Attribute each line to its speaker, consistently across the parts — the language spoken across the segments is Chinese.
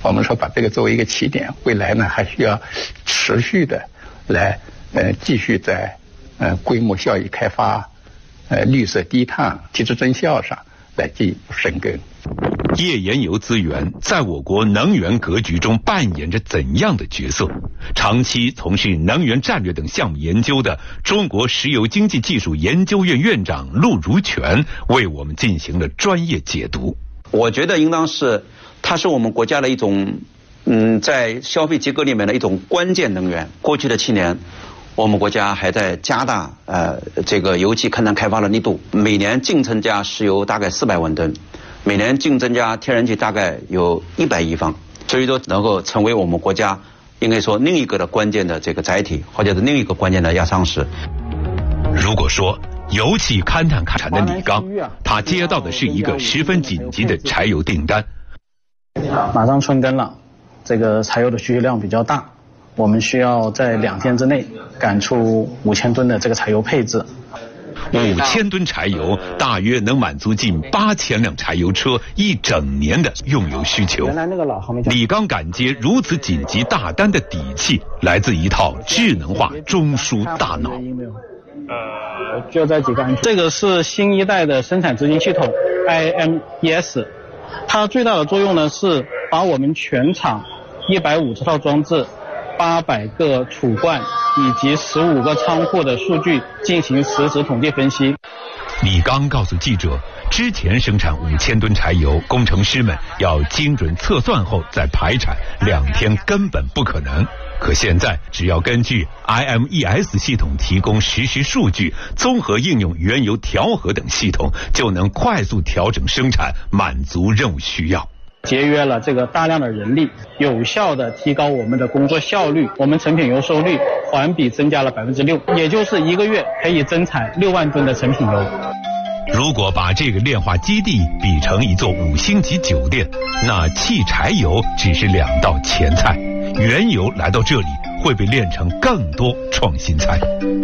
Speaker 1: 我们说把这个作为一个起点，未来呢还需要持续的来继续在规模效益开发、绿色低碳、提质增效上来进一步深耕。
Speaker 2: 页岩油资源在我国能源格局中扮演着怎样的角色？长期从事能源战略等项目研究的中国石油经济技术研究院院长陆如全为我们进行了专业解读。
Speaker 3: 我觉得应当是，它是我们国家的一种，在消费结构里面的一种关键能源。过去的7年，我们国家还在加大这个油气勘探开发的力度，每年净增加石油大概400万吨。每年净增加天然气大概有100亿方，所以说能够成为我们国家应该说另一个的关键的这个载体，或者是另一个关键的压舱石。
Speaker 2: 如果说油气勘探产的李刚，他接到的是一个十分紧急的柴油订单。
Speaker 4: 马上春耕了，这个柴油的需求量比较大，我们需要在2天之内赶出5000吨的这个柴油配置。
Speaker 2: 5000吨柴油大约能满足近8000辆柴油车1整年的用油需求。李刚敢接如此紧急大单的底气，来自一套智能化中枢大脑。
Speaker 4: 就这几个安全。这个是新一代的生产执行系统 IMES， 它最大的作用呢是把我们全厂150套装置、800个储罐以及15个仓库的数据进行实时统计分析。
Speaker 2: 李刚告诉记者，之前生产5000吨柴油，工程师们要精准测算后再排产，2天根本不可能。可现在只要根据 IMES 系统提供实时数据，综合应用原油调和等系统，就能快速调整生产，满足任务需要。
Speaker 4: 节约了这个大量的人力，有效的提高我们的工作效率，我们成品油收率环比增加了6%，也就是1个月可以增产6万吨的成品油。
Speaker 2: 如果把这个炼化基地比成一座5星级酒店，那汽柴油只是2道前菜，原油来到这里会被炼成更多创新菜。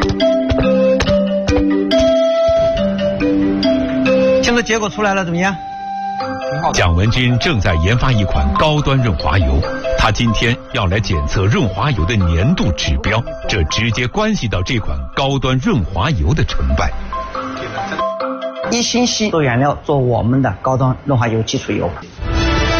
Speaker 5: 现在结果出来了，怎么样？
Speaker 2: 蒋文军正在研发一款高端润滑油，他今天要来检测润滑油的粘度指标，这直接关系到这款高端润滑油的成败。
Speaker 5: 1星系做原料做我们的高端润滑油基础油，